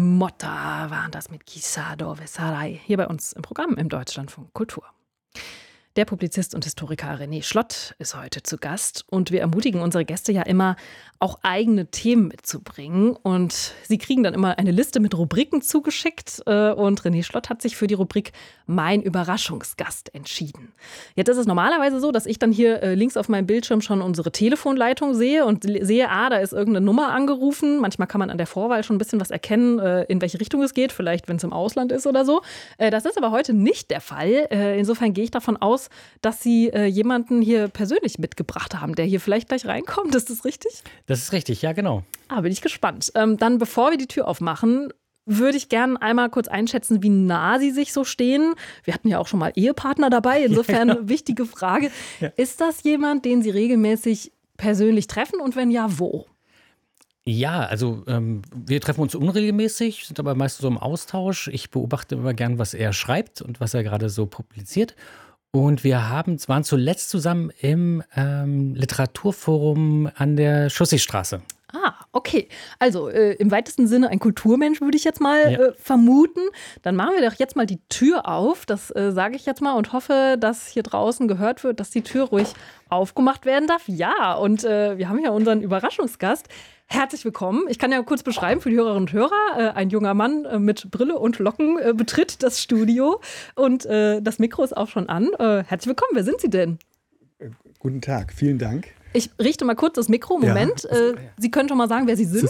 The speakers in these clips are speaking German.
Motta waren das mit Chissà dove sarai, hier bei uns im Programm im Deutschlandfunk Kultur. Der Publizist und Historiker René Schlott ist heute zu Gast und wir ermutigen unsere Gäste ja immer, auch eigene Themen mitzubringen und sie kriegen dann immer eine Liste mit Rubriken zugeschickt und René Schlott hat sich für die Rubrik Mein Überraschungsgast entschieden. Jetzt ist es normalerweise so, dass ich dann hier links auf meinem Bildschirm schon unsere Telefonleitung sehe und sehe, da ist irgendeine Nummer angerufen. Manchmal kann man an der Vorwahl schon ein bisschen was erkennen, in welche Richtung es geht, vielleicht wenn es im Ausland ist oder so. Das ist aber heute nicht der Fall. Insofern gehe ich davon aus, dass Sie jemanden hier persönlich mitgebracht haben, der hier vielleicht gleich reinkommt. Ist das richtig? Das ist richtig, ja genau. Bin ich gespannt. Dann, bevor wir die Tür aufmachen, würde ich gerne einmal kurz einschätzen, wie nah Sie sich so stehen. Wir hatten ja auch schon mal Ehepartner dabei, insofern eine wichtige Frage. Ja. Ist das jemand, den Sie regelmäßig persönlich treffen und wenn ja, wo? Ja, also wir treffen uns unregelmäßig, sind aber meistens so im Austausch. Ich beobachte immer gern, was er schreibt und was er gerade so publiziert. Und wir waren zuletzt zusammen im Literaturforum an der Chausseestraße. Okay. Also im weitesten Sinne ein Kulturmensch, würde ich jetzt mal vermuten. Dann machen wir doch jetzt mal die Tür auf. Das sage ich jetzt mal und hoffe, dass hier draußen gehört wird, dass die Tür ruhig aufgemacht werden darf. Ja, und wir haben ja unseren Überraschungsgast. Herzlich willkommen. Ich kann ja kurz beschreiben für die Hörerinnen und Hörer. Ein junger Mann mit Brille und Locken betritt das Studio und das Mikro ist auch schon an. Herzlich willkommen. Wer sind Sie denn? Guten Tag, vielen Dank. Ich richte mal kurz das Mikro. Moment. Ja. Sie können schon mal sagen, wer Sie sind.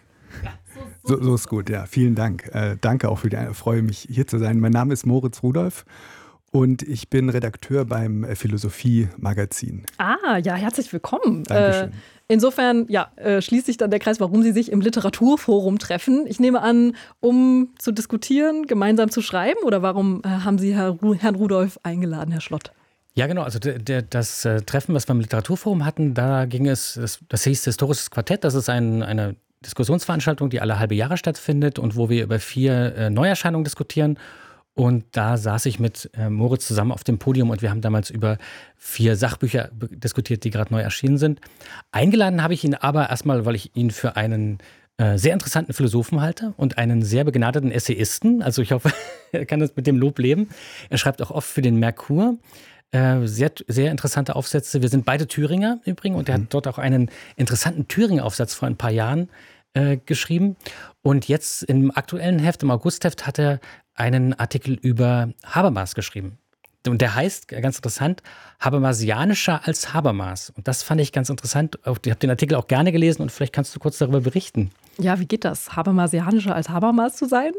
So ist gut, ja. Vielen Dank. Danke auch für die Einladung. Ich freue mich, hier zu sein. Mein Name ist Moritz Rudolph. Und ich bin Redakteur beim Philosophie-Magazin. Ja, herzlich willkommen. Dankeschön. Insofern, schließt sich dann der Kreis, warum Sie sich im Literaturforum treffen. Ich nehme an, um zu diskutieren, gemeinsam zu schreiben, oder warum haben Sie Herrn Rudolph eingeladen, Herr Schlott? Ja, genau. Also das Treffen, was wir im Literaturforum hatten, da ging es, das hieß Historisches Quartett. Das ist eine Diskussionsveranstaltung, die alle halbe Jahre stattfindet und wo wir über 4 Neuerscheinungen diskutieren. Und da saß ich mit Moritz zusammen auf dem Podium und wir haben damals über 4 Sachbücher diskutiert, die gerade neu erschienen sind. Eingeladen habe ich ihn aber erstmal, weil ich ihn für einen sehr interessanten Philosophen halte und einen sehr begnadeten Essayisten. Also ich hoffe, er kann das mit dem Lob leben. Er schreibt auch oft für den Merkur. Sehr, sehr interessante Aufsätze. Wir sind beide Thüringer übrigens und er hat dort auch einen interessanten Thüringer-Aufsatz vor ein paar Jahren geschrieben. Und jetzt im aktuellen Heft, im Augustheft, hat er einen Artikel über Habermas geschrieben. Und der heißt, ganz interessant, Habermasianischer als Habermas. Und das fand ich ganz interessant. Ich habe den Artikel auch gerne gelesen und vielleicht kannst du kurz darüber berichten. Ja, wie geht das? Habermasianischer als Habermas zu sein?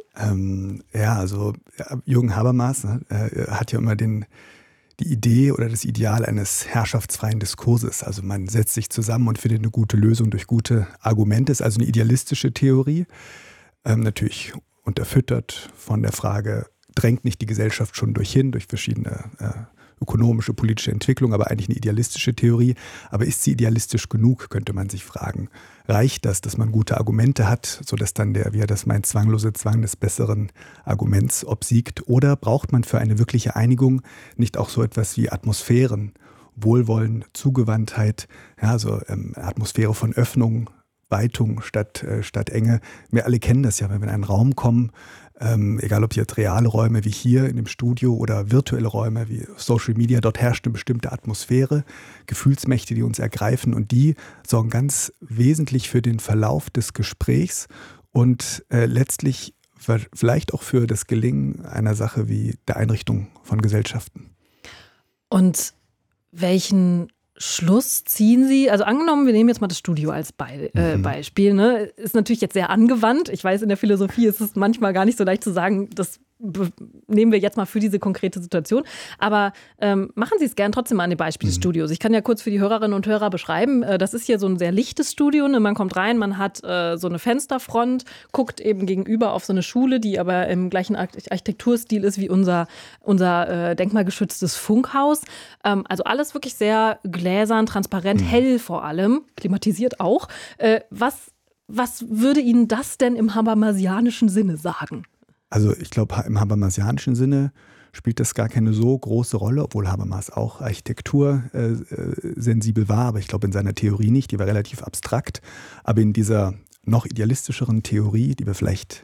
Jürgen Habermas hat ja immer die Idee oder das Ideal eines herrschaftsfreien Diskurses. Also man setzt sich zusammen und findet eine gute Lösung durch gute Argumente. Das ist also eine idealistische Theorie. Natürlich unterfüttert von der Frage, drängt nicht die Gesellschaft schon durch verschiedene ökonomische, politische Entwicklungen, aber eigentlich eine idealistische Theorie. Aber ist sie idealistisch genug, könnte man sich fragen. Reicht das, dass man gute Argumente hat, sodass dann wie er das meint, zwanglose Zwang des besseren Arguments obsiegt? Oder braucht man für eine wirkliche Einigung nicht auch so etwas wie Atmosphären, Wohlwollen, Zugewandtheit, Atmosphäre von Öffnung, Weitung statt Enge? Wir alle kennen das ja, wenn wir in einen Raum kommen, egal ob jetzt reale Räume wie hier in dem Studio oder virtuelle Räume wie Social Media, dort herrscht eine bestimmte Atmosphäre, Gefühlsmächte, die uns ergreifen und die sorgen ganz wesentlich für den Verlauf des Gesprächs und letztlich vielleicht auch für das Gelingen einer Sache wie der Einrichtung von Gesellschaften. Und welchen Schluss ziehen Sie? Also angenommen, wir nehmen jetzt mal das Studio als Beispiel. Ne? Ist natürlich jetzt sehr angewandt. Ich weiß, in der Philosophie ist es manchmal gar nicht so leicht zu sagen, das nehmen wir jetzt mal für diese konkrete Situation. Aber machen Sie es gern trotzdem mal an dem Beispiel des Studios. Ich kann ja kurz für die Hörerinnen und Hörer beschreiben. Das ist hier so ein sehr lichtes Studio. Ne? Man kommt rein, man hat so eine Fensterfront, guckt eben gegenüber auf so eine Schule, die aber im gleichen Architekturstil ist wie unser denkmalgeschütztes Funkhaus. Also alles wirklich sehr gläsern, transparent, hell vor allem, klimatisiert auch. Was würde Ihnen das denn im habermasianischen Sinne sagen? Also ich glaube, im habermasianischen Sinne spielt das gar keine so große Rolle, obwohl Habermas auch architektursensibel war, aber ich glaube in seiner Theorie nicht, die war relativ abstrakt. Aber in dieser noch idealistischeren Theorie, die wir vielleicht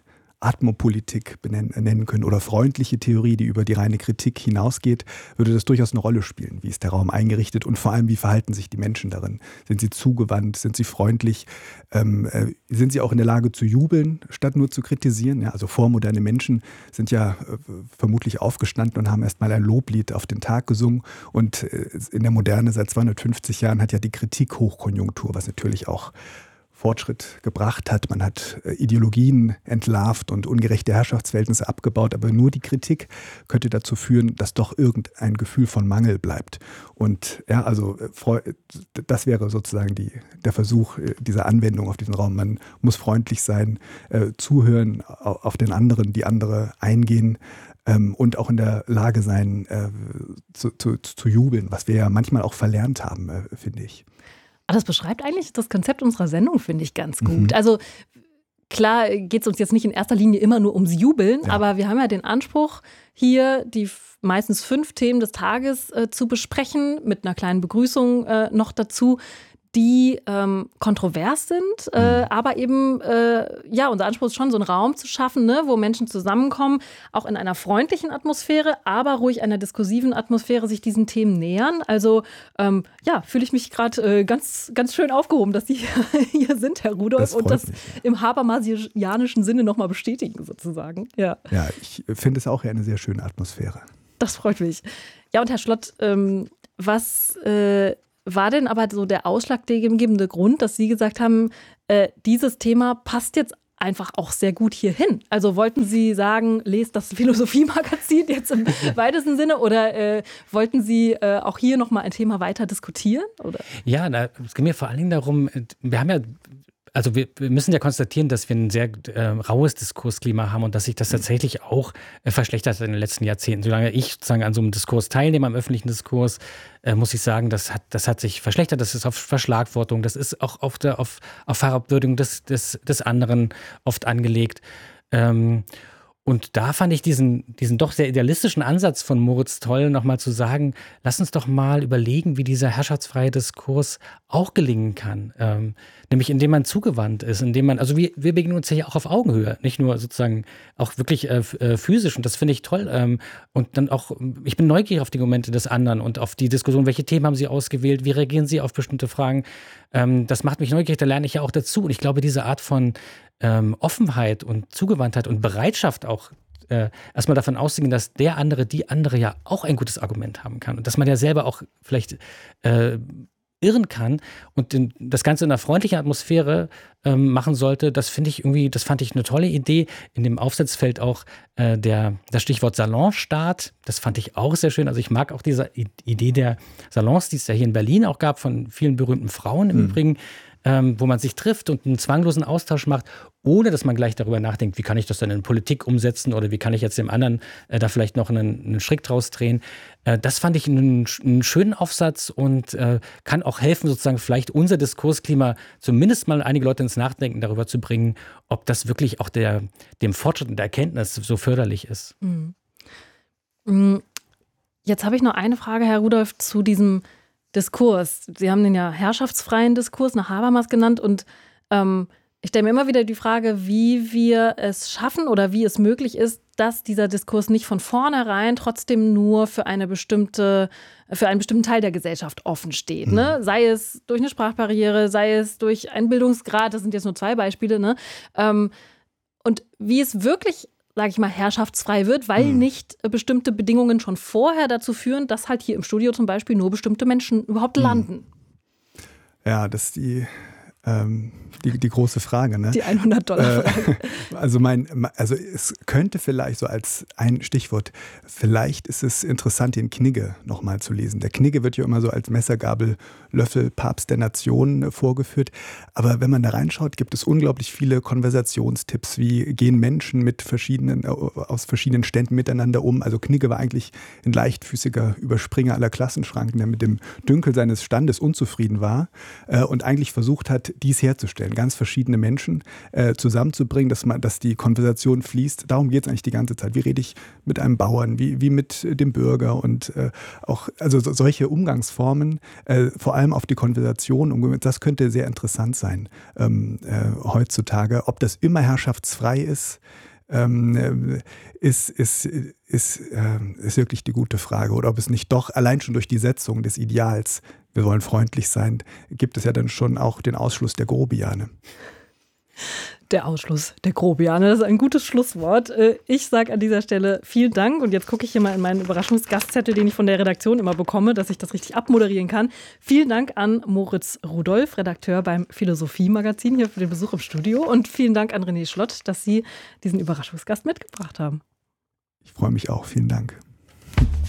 Atmopolitik nennen können oder freundliche Theorie, die über die reine Kritik hinausgeht, würde das durchaus eine Rolle spielen. Wie ist der Raum eingerichtet und vor allem, wie verhalten sich die Menschen darin? Sind sie zugewandt? Sind sie freundlich? Sind sie auch in der Lage zu jubeln, statt nur zu kritisieren? Ja, also vormoderne Menschen sind ja vermutlich aufgestanden und haben erstmal ein Loblied auf den Tag gesungen. Und in der Moderne seit 250 Jahren hat ja die Kritik Hochkonjunktur, was natürlich auch Fortschritt gebracht hat. Man hat Ideologien entlarvt und ungerechte Herrschaftsverhältnisse abgebaut, aber nur die Kritik könnte dazu führen, dass doch irgendein Gefühl von Mangel bleibt. Und ja, also das wäre sozusagen der Versuch dieser Anwendung auf diesen Raum. Man muss freundlich sein, zuhören auf den anderen, die andere eingehen und auch in der Lage sein, zu jubeln, was wir ja manchmal auch verlernt haben, finde ich. Das beschreibt eigentlich das Konzept unserer Sendung, finde ich, ganz gut. Also klar geht es uns jetzt nicht in erster Linie immer nur ums Jubeln, aber wir haben ja den Anspruch, hier die meistens 5 Themen des Tages zu besprechen, mit einer kleinen Begrüßung noch dazu, die kontrovers sind, aber eben, unser Anspruch ist schon, so einen Raum zu schaffen, ne, wo Menschen zusammenkommen, auch in einer freundlichen Atmosphäre, aber ruhig einer diskursiven Atmosphäre sich diesen Themen nähern. Also, fühle ich mich gerade ganz, ganz schön aufgehoben, dass Sie hier sind, Herr Rudolph, und das im habermasianischen Sinne nochmal bestätigen, sozusagen. Ja, ich finde es auch eine sehr schöne Atmosphäre. Das freut mich. Ja, und Herr Schlott, was war denn aber so der ausschlaggebende Grund, dass Sie gesagt haben, dieses Thema passt jetzt einfach auch sehr gut hierhin? Also wollten Sie sagen, lest das Philosophie-Magazin jetzt im weitesten Sinne, oder wollten Sie auch hier nochmal ein Thema weiter diskutieren? Oder? Ja, es ging mir vor allen Dingen darum, wir haben ja Also wir müssen ja konstatieren, dass wir ein sehr raues Diskursklima haben und dass sich das tatsächlich auch verschlechtert hat in den letzten Jahrzehnten. Solange ich sozusagen an so einem Diskurs teilnehme, am öffentlichen Diskurs, muss ich sagen, das hat sich verschlechtert. Das ist auf Verschlagwortung, das ist auch auf Herabwürdigung des anderen oft angelegt. Und da fand ich diesen doch sehr idealistischen Ansatz von Moritz toll, nochmal zu sagen, lass uns doch mal überlegen, wie dieser herrschaftsfreie Diskurs auch gelingen kann. Nämlich indem man zugewandt ist, indem man, also wir begegnen uns ja auch auf Augenhöhe, nicht nur sozusagen auch wirklich physisch, und das finde ich toll. Und dann auch, ich bin neugierig auf die Momente des anderen und auf die Diskussion, welche Themen haben Sie ausgewählt, wie reagieren Sie auf bestimmte Fragen. Das macht mich neugierig, da lerne ich ja auch dazu. Und ich glaube, diese Art von Offenheit und Zugewandtheit und Bereitschaft auch erstmal davon auszugehen, dass die andere ja auch ein gutes Argument haben kann und dass man ja selber auch vielleicht irren kann und das Ganze in einer freundlichen Atmosphäre machen sollte, das fand ich eine tolle Idee. In dem Aufsatz fällt auch das Stichwort Salonstaat, das fand ich auch sehr schön. Also ich mag auch diese Idee der Salons, die es ja hier in Berlin auch gab, von vielen berühmten Frauen im Übrigen, wo man sich trifft und einen zwanglosen Austausch macht, ohne dass man gleich darüber nachdenkt, wie kann ich das denn in Politik umsetzen oder wie kann ich jetzt dem anderen da vielleicht noch einen Strick draus drehen. Das fand ich einen schönen Aufsatz und kann auch helfen, sozusagen vielleicht unser Diskursklima zumindest mal einige Leute ins Nachdenken darüber zu bringen, ob das wirklich auch dem Fortschritt und der Erkenntnis so förderlich ist. Jetzt habe ich noch eine Frage, Herr Rudolph, zu diesem Diskurs. Sie haben den ja herrschaftsfreien Diskurs nach Habermas genannt, und ich stelle mir immer wieder die Frage, wie wir es schaffen oder wie es möglich ist, dass dieser Diskurs nicht von vornherein trotzdem nur für einen bestimmten Teil der Gesellschaft offen steht. Ne? Sei es durch eine Sprachbarriere, sei es durch einen Bildungsgrad, das sind jetzt nur 2 Beispiele. Ne? Und wie es wirklich, sage ich mal, herrschaftsfrei wird, weil nicht bestimmte Bedingungen schon vorher dazu führen, dass halt hier im Studio zum Beispiel nur bestimmte Menschen überhaupt landen. Ja, das ist die große Frage. Ne? Die $100-Frage. Also es könnte vielleicht so als ein Stichwort, vielleicht ist es interessant, den Knigge nochmal zu lesen. Der Knigge wird ja immer so als Messer, Gabel, Löffel, Papst der Nation vorgeführt. Aber wenn man da reinschaut, gibt es unglaublich viele Konversationstipps. Wie gehen Menschen aus verschiedenen Ständen miteinander um? Also Knigge war eigentlich ein leichtfüßiger Überspringer aller Klassenschranken, der mit dem Dünkel seines Standes unzufrieden war und eigentlich versucht hat, dies herzustellen, ganz verschiedene Menschen zusammenzubringen, dass die Konversation fließt. Darum geht es eigentlich die ganze Zeit. Wie rede ich mit einem Bauern, wie mit dem Bürger, und auch also solche Umgangsformen, vor allem auf die Konversation, das könnte sehr interessant sein heutzutage. Ob das immer herrschaftsfrei ist, ist wirklich die gute Frage. Oder ob es nicht doch allein schon durch die Setzung des Ideals, wir wollen freundlich sein, gibt es ja dann schon auch den Ausschluss der Grobiane. Der Ausschluss der Grobiane, das ist ein gutes Schlusswort. Ich sage an dieser Stelle vielen Dank und jetzt gucke ich hier mal in meinen Überraschungsgastzettel, den ich von der Redaktion immer bekomme, dass ich das richtig abmoderieren kann. Vielen Dank an Moritz Rudolph, Redakteur beim Philosophie-Magazin, hier für den Besuch im Studio und vielen Dank an René Schlott, dass Sie diesen Überraschungsgast mitgebracht haben. Ich freue mich auch. Vielen Dank.